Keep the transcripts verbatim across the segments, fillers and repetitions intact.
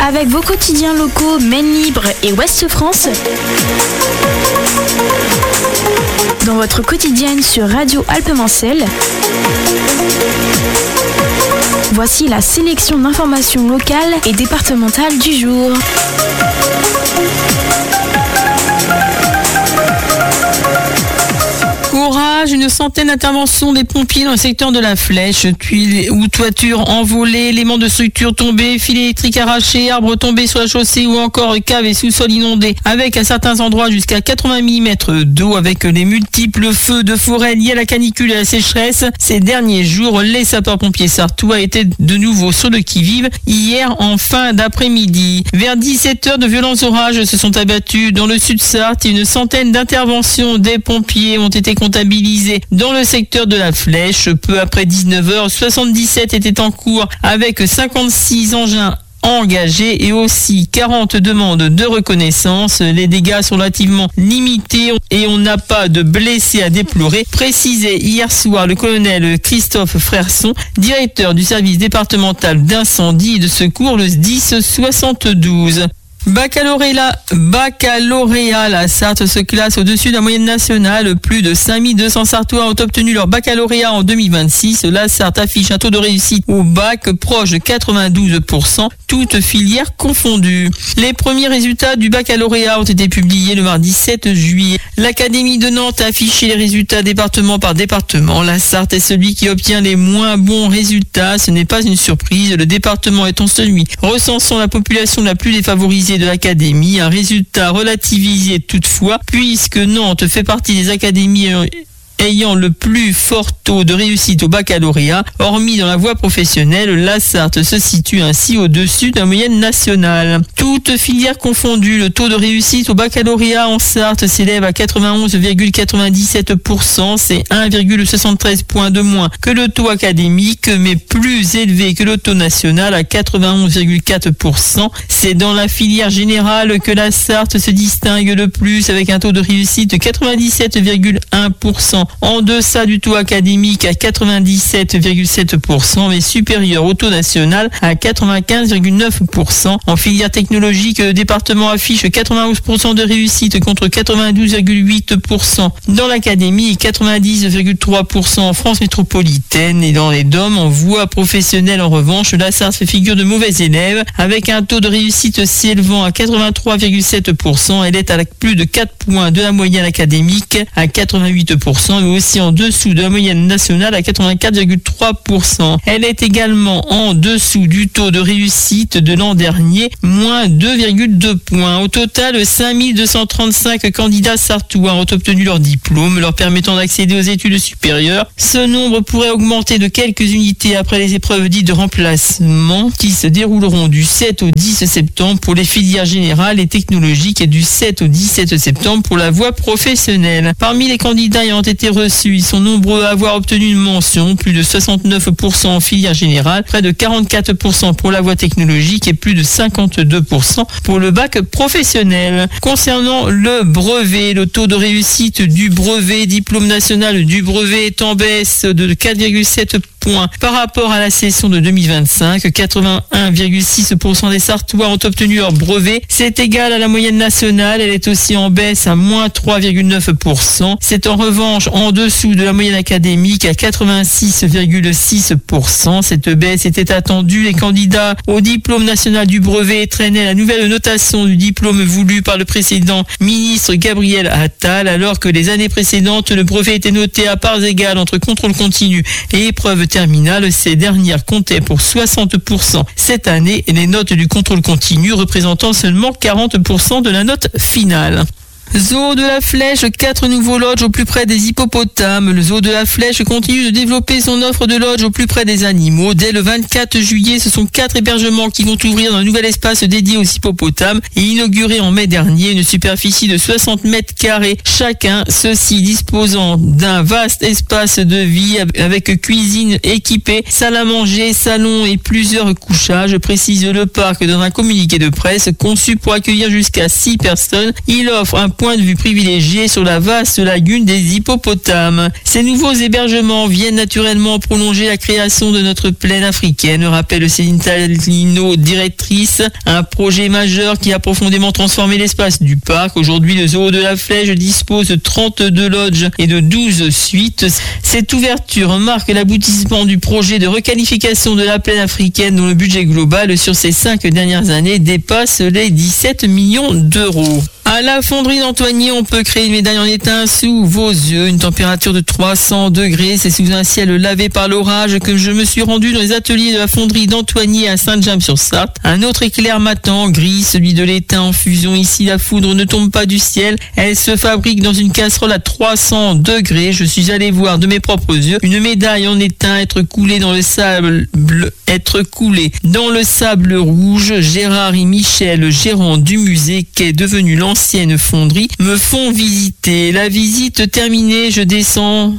Avec vos quotidiens locaux Maine Libre et Ouest France, dans votre quotidienne sur Radio Alpes-Mancelles, voici la sélection d'informations locales et départementales du jour. Courage, une centaine d'interventions des pompiers dans le secteur de la Flèche, tuiles ou toitures envolées, éléments de structure tombés, fils électriques arrachés, arbres tombés sur la chaussée ou encore caves et sous-sols inondés, avec à certains endroits jusqu'à quatre-vingts millimètres d'eau, avec les multiples feux de forêt liés à la canicule et à la sécheresse. Ces derniers jours, les sapeurs-pompiers sarthois étaient de nouveau sur le qui-vive hier en fin d'après-midi. Vers dix-sept heures, de violents orages se sont abattus dans le sud-Sarthe et une centaine d'interventions des pompiers ont été comptabilisés dans le secteur de la Flèche. Peu après dix-neuf heures, soixante-dix-sept étaient en cours avec cinquante-six engins engagés et aussi quarante demandes de reconnaissance. Les dégâts sont relativement limités et on n'a pas de blessés à déplorer, précisait hier soir le colonel Christophe Frerson, directeur du service départemental d'incendie et de secours, le S D I S soixante-douze. Baccalauréat, baccalauréat, la Sarthe se classe au-dessus de la moyenne nationale. Plus de cinq mille deux cents Sarthois ont obtenu leur baccalauréat en deux mille vingt-six. La Sarthe affiche un taux de réussite au bac proche de quatre-vingt-douze pour cent, toutes filières confondues. Les premiers résultats du baccalauréat ont été publiés le mardi sept juillet. L'Académie de Nantes a affiché les résultats département par département. La Sarthe est celui qui obtient les moins bons résultats. Ce n'est pas une surprise. Le département étant celui recensant la population la plus défavorisée de l'académie, un résultat relativisé toutefois, puisque Nantes fait partie des académies ayant le plus fort taux de réussite au baccalauréat. Hormis dans la voie professionnelle, la Sarthe se situe ainsi au-dessus de la moyenne nationale. Toutes filières confondues, le taux de réussite au baccalauréat en Sarthe s'élève à quatre-vingt-onze virgule quatre-vingt-dix-sept pour cent. C'est un virgule soixante-treize points de moins que le taux académique, mais plus élevé que le taux national à quatre-vingt-onze virgule quatre pour cent. C'est dans la filière générale que la Sarthe se distingue le plus, avec un taux de réussite de quatre-vingt-dix-sept virgule un pour cent. En deçà du taux académique à quatre-vingt-dix-sept virgule sept pour cent, mais supérieur au taux national à quatre-vingt-quinze virgule neuf pour cent. En filière technologique, le département affiche quatre-vingt-onze pour cent de réussite contre quatre-vingt-douze virgule huit pour cent dans l'académie et quatre-vingt-dix virgule trois pour cent en France métropolitaine. Et dans les D O M, en voie professionnelle, en revanche, la Sarthe fait figure de mauvais élève, avec un taux de réussite s'élevant à quatre-vingt-trois virgule sept pour cent. Elle est à plus de quatre points de la moyenne académique à quatre-vingt-huit pour cent. Mais aussi en dessous de la moyenne nationale à quatre-vingt-quatre virgule trois pour cent. Elle est également en dessous du taux de réussite de l'an dernier, moins deux virgule deux points. Au total, cinq mille deux cent trente-cinq candidats sarthois ont obtenu leur diplôme, leur permettant d'accéder aux études supérieures. Ce nombre pourrait augmenter de quelques unités après les épreuves dites de remplacement qui se dérouleront du sept au dix septembre pour les filières générales et technologiques et du sept au dix-sept septembre pour la voie professionnelle. Parmi les candidats ayant été reçus, ils sont nombreux à avoir obtenu une mention, plus de soixante-neuf pour cent en filière générale, près de quarante-quatre pour cent pour la voie technologique et plus de cinquante-deux pour cent pour le bac professionnel. Concernant le brevet, le taux de réussite du brevet, diplôme national du brevet est en baisse de quatre virgule sept points par rapport à la session de deux mille vingt-cinq. quatre-vingt-un virgule six pour cent des Sarthois ont obtenu leur brevet. C'est égal à la moyenne nationale. Elle est aussi en baisse à moins trois virgule neuf pour cent. C'est en revanche en dessous de la moyenne académique à quatre-vingt-six virgule six pour cent. Cette baisse était attendue. Les candidats au diplôme national du brevet traînaient la nouvelle notation du diplôme voulu par le précédent ministre Gabriel Attal, alors que les années précédentes, le brevet était noté à parts égales entre contrôle continu et épreuve terminale. Ces dernières comptaient pour soixante pour cent cette année et les notes du contrôle continu représentant seulement quarante pour cent de la note finale. Zoo de la Flèche, quatre nouveaux lodges au plus près des hippopotames. Le Zoo de la Flèche continue de développer son offre de lodges au plus près des animaux. Dès le vingt-quatre juillet, ce sont quatre hébergements qui vont ouvrir dans un nouvel espace dédié aux hippopotames et inauguré en mai dernier, une superficie de soixante mètres carrés chacun, ceux-ci disposant d'un vaste espace de vie avec cuisine équipée, salle à manger, salon et plusieurs couchages, précise le parc dans un communiqué de presse conçu pour accueillir jusqu'à six personnes. Il offre un point de vue privilégié sur la vaste lagune des hippopotames. Ces nouveaux hébergements viennent naturellement prolonger la création de notre plaine africaine, rappelle Céline Talino, directrice, un projet majeur qui a profondément transformé l'espace du parc. Aujourd'hui, le zoo de la Flèche dispose de trente-deux lodges et de douze suites. Cette ouverture marque l'aboutissement du projet de requalification de la plaine africaine dont le budget global sur ces cinq dernières années dépasse les dix-sept millions d'euros. À la fonderie d'Antoigny, on peut créer une médaille en étain sous vos yeux. Une température de trois cents degrés. C'est sous un ciel lavé par l'orage que je me suis rendu dans les ateliers de la fonderie d'Antoigny à Saint-James-sur-Sarthe. Un autre éclair matin, gris, celui de l'étain en fusion. Ici, la foudre ne tombe pas du ciel. Elle se fabrique dans une casserole à trois cents degrés. Je suis allé voir de mes propres yeux une médaille en étain être coulée dans le sable, être coulée dans le sable rouge. Gérard et Michel, gérants du musée qu'est devenu l'ancien ancienne fonderie, me font visiter. La visite terminée, je descends.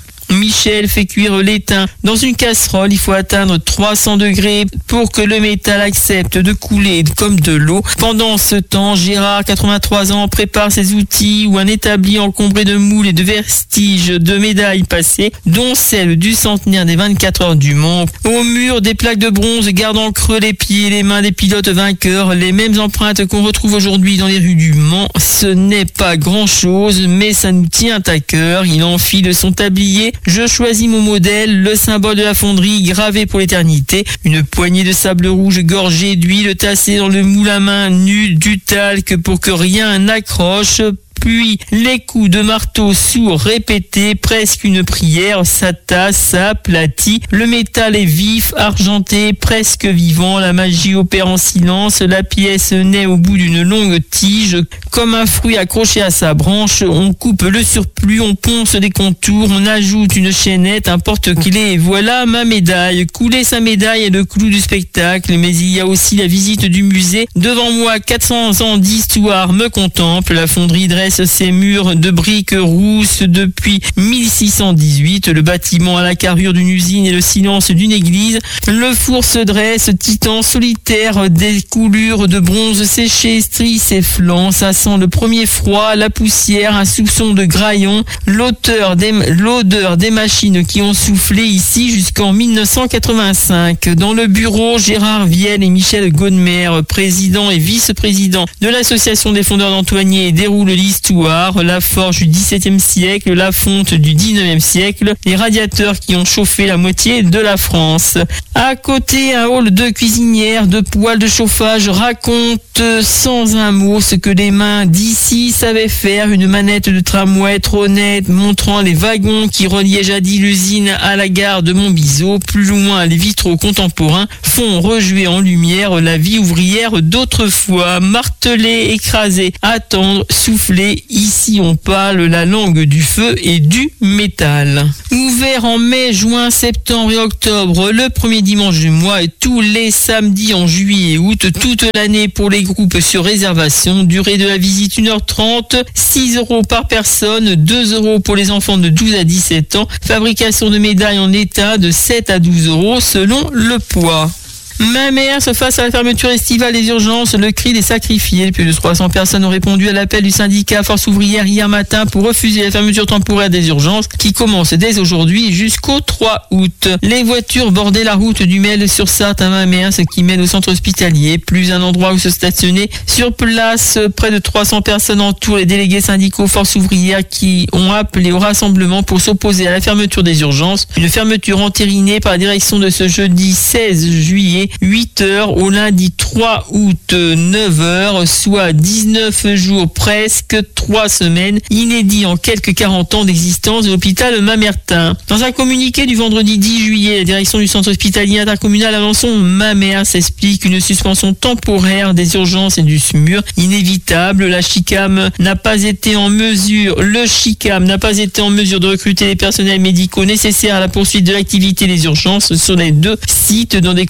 Michel fait cuire l'étain dans une casserole. Il faut atteindre trois cents degrés pour que le métal accepte de couler comme de l'eau. Pendant ce temps, Gérard, quatre-vingt-trois ans, prépare ses outils où un établi encombré de moules et de vestiges de médailles passées, dont celle du centenaire des vingt-quatre heures du Mans. Au mur, des plaques de bronze gardent en creux les pieds et les mains des pilotes vainqueurs, les mêmes empreintes qu'on retrouve aujourd'hui dans les rues du Mans. Ce n'est pas grand-chose, mais ça nous tient à cœur. Il enfile son tablier. Je choisis mon modèle, le symbole de la fonderie gravé pour l'éternité. Une poignée de sable rouge gorgée d'huile tassée dans le moule à main nu, du talc pour que rien n'accroche. Puis les coups de marteau sourds répétés, presque une prière, ça tasse, ça aplatit. Le métal est vif, argenté, presque vivant. La magie opère en silence. La pièce naît au bout d'une longue tige, comme un fruit accroché à sa branche. On coupe le surplus, on ponce des contours, on ajoute une chaînette, un porte-clés. Et voilà ma médaille. Couler sa médaille est le clou du spectacle, mais il y a aussi la visite du musée. Devant moi, quatre cents ans d'histoire me contemplent. La fonderie dresse ses murs de briques rousses depuis mille six cent dix-huit. Le bâtiment a la carrure d'une usine et le silence d'une église. Le four se dresse, titan solitaire, des coulures de bronze séché strie ses flancs. Ça sent le premier froid, la poussière, un soupçon de graillon, l'odeur des, l'odeur des machines qui ont soufflé ici jusqu'en mille neuf cent quatre-vingt-cinq. Dans le bureau, Gérard Vielle et Michel Godmer, président et vice-président de l'association des fondeurs d'Antoigny, déroulent l'histoire. La forge du dix-septième siècle, la fonte du dix-neuvième siècle, les radiateurs qui ont chauffé la moitié de la France. À côté, un hall de cuisinière, de poêles de chauffage raconte sans un mot ce que les mains d'ici savaient faire. Une manette de tramway trônait montrant les wagons qui reliaient jadis l'usine à la gare de Montbiseau. Plus loin, les vitraux contemporains font rejouer en lumière la vie ouvrière d'autrefois. Marteler, écraser, attendre, souffler. Ici, on parle la langue du feu et du métal. Ouvert en mai, juin, septembre et octobre, le premier dimanche du mois et tous les samedis en juillet et août, toute l'année pour les groupes sur réservation. Durée de la visite une heure trente, six euros par personne, deux euros pour les enfants de douze à dix-sept ans. Fabrication de médailles en état de sept à douze euros selon le poids. Mamers face à la fermeture estivale des urgences, le cri des sacrifiés. Plus de trois cents personnes ont répondu à l'appel du syndicat Force ouvrière hier matin pour refuser la fermeture temporaire des urgences qui commence dès aujourd'hui jusqu'au trois août. Les voitures bordaient la route du Mel sur Sarthe à Mamers qui mène au centre hospitalier. Plus un endroit où se stationner. Sur place, près de trois cents personnes entourent les délégués syndicaux Force ouvrière qui ont appelé au rassemblement pour s'opposer à la fermeture des urgences. Une fermeture entérinée par la direction de ce jeudi seize juillet. huit heures au lundi trois août neuf heures, soit dix-neuf jours, presque trois semaines, inédit en quelques quarante ans d'existence de l'hôpital Mamertin. Dans un communiqué du vendredi dix juillet, la direction du centre hospitalier intercommunal Alençon Mamers s'explique une suspension temporaire des urgences et du S M U R inévitable. La CHICAM n'a pas été en mesure, le CHICAM n'a pas été en mesure de recruter les personnels médicaux nécessaires à la poursuite de l'activité des urgences sur les deux sites dans des conditions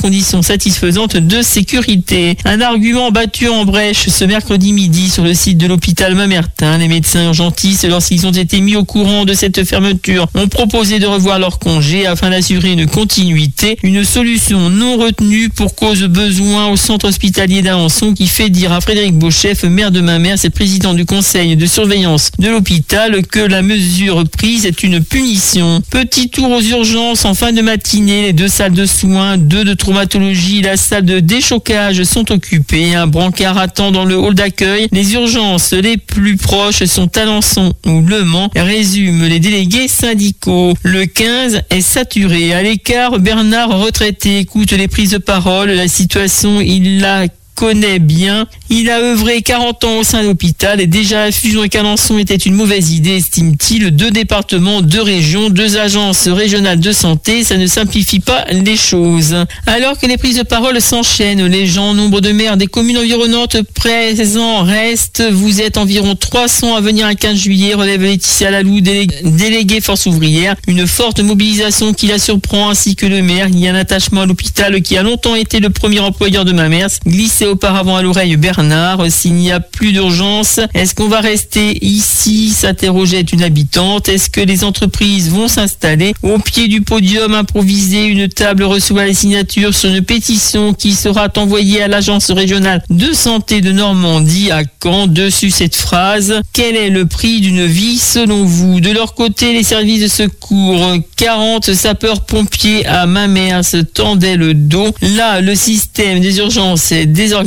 satisfaisante de sécurité. Un argument battu en brèche ce mercredi midi sur le site de l'hôpital Mamertin. Les médecins urgentistes, lorsqu'ils ont été mis au courant de cette fermeture, ont proposé de revoir leur congé afin d'assurer une continuité. Une solution non retenue pour cause de besoin au centre hospitalier d'Alençon qui fait dire à Frédéric Beauchef, maire de Mamers et président du conseil de surveillance de l'hôpital, que la mesure prise est une punition. Petit tour aux urgences en fin de matinée. Les deux salles de soins, deux de traumatologie, la salle de déchocage sont occupées. Un brancard attend dans le hall d'accueil. Les urgences les plus proches sont Alençon ou Le Mans, résument les délégués syndicaux. Le quinze est saturé. À l'écart, Bernard, retraité, écoute les prises de parole. La situation, il la connaît bien. Il a œuvré quarante ans au sein de l'hôpital et déjà la fusion avec Alençon était une mauvaise idée, estime-t-il. Deux départements, deux régions, deux agences régionales de santé, ça ne simplifie pas les choses. Alors que les prises de parole s'enchaînent, les gens, nombre de maires des communes environnantes présents restent. Vous êtes environ trois cents à venir un quinze juillet, relève Laetitia Lalou, déléguée force ouvrière. Une forte mobilisation qui la surprend ainsi que le maire. Il y a un attachement à l'hôpital qui a longtemps été le premier employeur de Mamers. Glissé auparavant à l'oreille Bernard, s'il n'y a plus d'urgence, est-ce qu'on va rester ici, s'interrogeait une habitante. Est-ce que les entreprises vont s'installer? Au pied du podium improvisé, une table reçoit les signatures sur une pétition qui sera envoyée à l'agence régionale de santé de Normandie à Caen. Dessus cette phrase: quel est le prix d'une vie selon vous? De leur côté, les services de secours, quarante sapeurs-pompiers à Mamers tendaient le dos. Là, le système des urgences est désorganisé,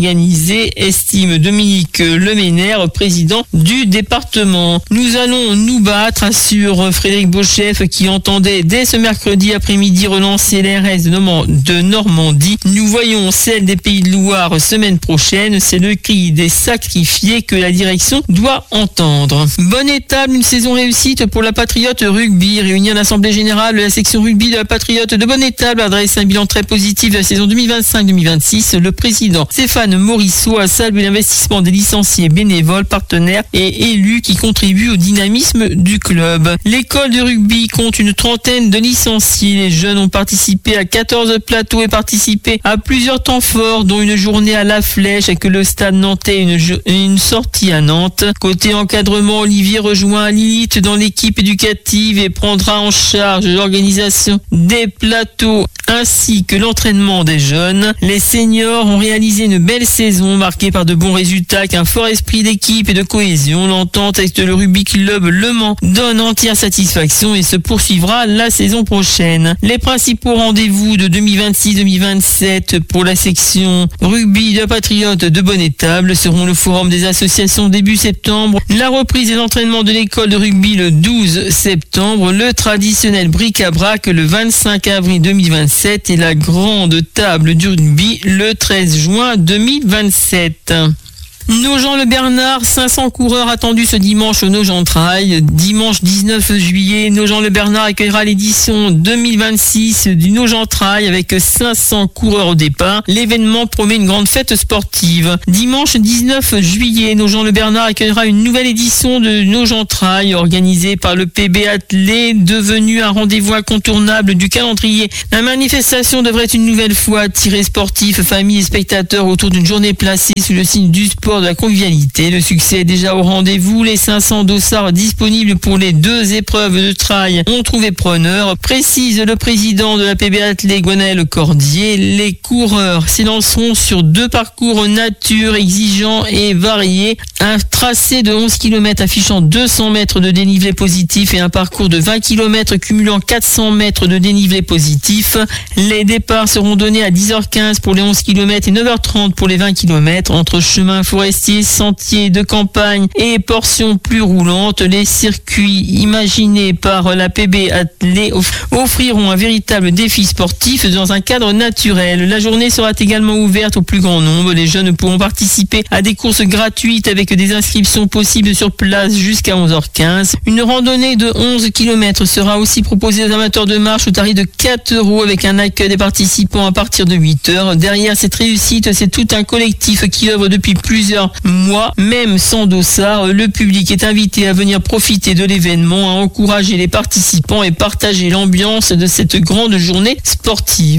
estime Dominique Leménaire, président du département. Nous allons nous battre, assure Frédéric Beauchef, qui entendait dès ce mercredi après-midi relancer l'A R S de Normandie. Nous voyons celle des Pays de Loire semaine prochaine. C'est le cri des sacrifiés que la direction doit entendre. Bonne étape, une saison réussite pour la Patriote Rugby. Réunie en assemblée générale, la section rugby de la Patriote de Bonne-Étable adresse un bilan très positif de la saison deux mille vingt-cinq deux mille vingt-six. Le président Stéphane Morisseau a salué l'investissement des licenciés, bénévoles, partenaires et élus qui contribuent au dynamisme du club. L'école de rugby compte une trentaine de licenciés. Les jeunes ont participé à quatorze plateaux et participé à plusieurs temps forts, dont une journée à La Flèche et que le stade nantais une, une sortie à Nantes. Côté encadrement, Olivier rejoint Lilith dans l'équipe éducative et prendra en charge l'organisation des plateaux ainsi que l'entraînement des jeunes. Les seniors ont réalisé une belle saison marquée par de bons résultats, qu'un fort esprit d'équipe et de cohésion. L'entente avec le Rugby Club Le Mans donne entière satisfaction et se poursuivra la saison prochaine. Les principaux rendez-vous de deux mille vingt-six deux mille vingt-sept pour la section rugby de la Patriote de Bonne-Étable seront le forum des associations début septembre, la reprise des entraînements de l'école de rugby le douze septembre, le traditionnel bric-à-brac le vingt-cinq avril deux mille vingt-sept et la grande table du rugby le treize juin deux mille vingt-sept. Nogent-le-Bernard, cinq cents coureurs attendus ce dimanche au Nogent Trail. Dimanche dix-neuf juillet, Nogent-le-Bernard accueillera l'édition deux mille vingt-six du Nogent Trail avec cinq cents coureurs au départ. L'événement promet une grande fête sportive. Dimanche dix-neuf juillet, Nogent-le-Bernard accueillera une nouvelle édition de Nogent Trail organisée par le P B Athlé, devenu un rendez-vous incontournable du calendrier. La manifestation devrait une nouvelle fois attirer sportifs, familles et spectateurs autour d'une journée placée sous le signe du sport, de la convivialité. Le succès est déjà au rendez-vous. Les cinq cents dossards disponibles pour les deux épreuves de trail ont trouvé preneur, précise le président de la P B Athlé, Gwenaël Cordier. Les coureurs s'élanceront sur deux parcours nature exigeants et variés. Un tracé de onze kilomètres affichant deux cents mètres de dénivelé positif et un parcours de vingt kilomètres cumulant quatre cents mètres de dénivelé positif. Les départs seront donnés à dix heures quinze pour les onze kilomètres et neuf heures trente pour les vingt kilomètres entre chemins forestiers, sentiers de campagne et portions plus roulantes. Les circuits imaginés par la P B Athlé offriront un véritable défi sportif dans un cadre naturel. La journée sera également ouverte au plus grand nombre. Les jeunes pourront participer à des courses gratuites avec des inscriptions possibles sur place jusqu'à onze heures quinze. Une randonnée de onze kilomètres sera aussi proposée aux amateurs de marche au tarif de quatre euros avec un accueil des participants à partir de huit heures. Derrière cette réussite, c'est tout un collectif qui œuvre depuis plusieurs mois, même sans dossard. Le public est invité à venir profiter de l'événement, à encourager les participants et partager l'ambiance de cette grande journée sportive.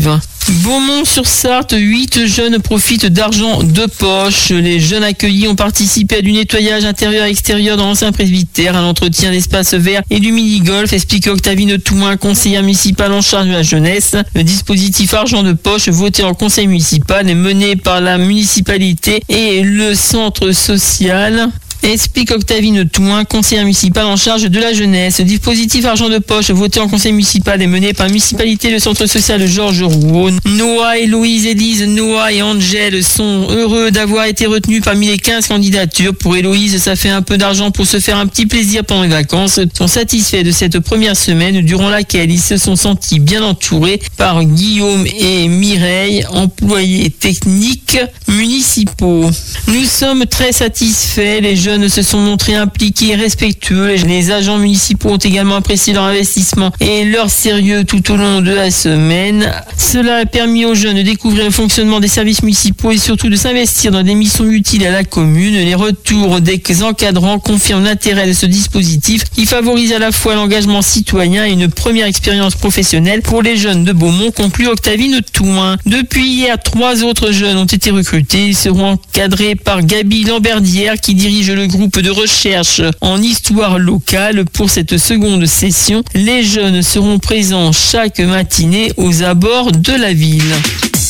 Beaumont-sur-Sarthe, huit jeunes profitent d'argent de poche. Les jeunes accueillis ont participé à du nettoyage intérieur et extérieur dans l'ancien presbytère, à l'entretien d'espaces verts et du mini-golf, explique Octavine Touin, conseillère municipale en charge de la jeunesse. Le dispositif argent de poche voté en conseil municipal est mené par la municipalité et le centre social. Explique Octavine Touin, conseillère municipale en charge de la jeunesse. Le dispositif argent de poche voté en conseil municipal est mené par la municipalité et le centre social Georges Rouault. Noah, Héloïse, Élise, Noah et Angèle sont heureux d'avoir été retenus parmi les quinze candidatures. Pour Héloïse, ça fait un peu d'argent pour se faire un petit plaisir pendant les vacances. Ils sont satisfaits de cette première semaine durant laquelle ils se sont sentis bien entourés par Guillaume et Mireille, employés techniques municipaux. Nous sommes très satisfaits. Les jeunes se sont montrés impliqués et respectueux. Les agents municipaux ont également apprécié leur investissement et leur sérieux tout au long de la semaine. Cela a permis aux jeunes de découvrir le fonctionnement des services municipaux et surtout de s'investir dans des missions utiles à la commune. Les retours des encadrants confirment l'intérêt de ce dispositif qui favorise à la fois l'engagement citoyen et une première expérience professionnelle pour les jeunes de Beaumont, conclut Octavine Touin. Depuis hier, trois autres jeunes ont été recrutés. Ils seront encadrés par Gabi Lamberdière qui dirige le groupe de recherche en histoire locale. Pour cette seconde session, les jeunes seront présents chaque matinée aux abords de la ville.